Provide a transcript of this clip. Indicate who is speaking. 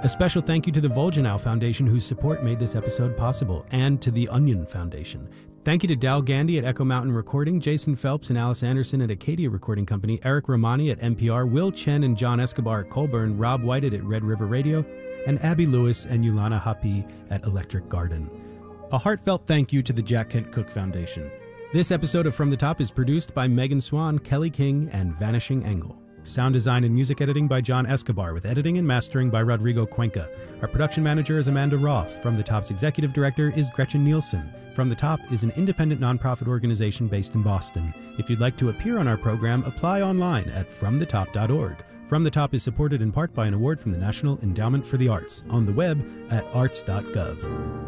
Speaker 1: A special thank you to the Volgenau Foundation, whose support made this episode possible, and to the Onion Foundation. Thank you to Dal Gandy at Echo Mountain Recording, Jason Phelps and Alice Anderson at Acadia Recording Company, Eric Romani at NPR, Will Chen and John Escobar at Colburn, Rob Whited at Red River Radio, and Abby Lewis and Yulana Hapi at Electric Garden. A heartfelt thank you to the Jack Kent Cooke Foundation. This episode of From the Top is produced by Megan Swan, Kelly King, and Vanishing Angle. Sound design and music editing by John Escobar, with editing and mastering by Rodrigo Cuenca. Our production manager is Amanda Roth. From the Top's executive director is Gretchen Nielsen. From the Top is an independent nonprofit organization based in Boston. If you'd like to appear on our program, apply online at fromthetop.org. From the Top is supported in part by an award from the National Endowment for the Arts, on the web at arts.gov.